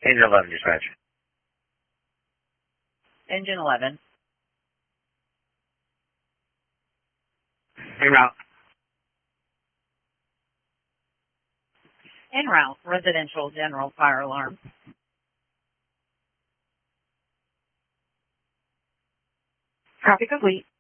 Engine 11, dispatch. Engine 11. En route. En route, residential general fire alarm. Copy complete.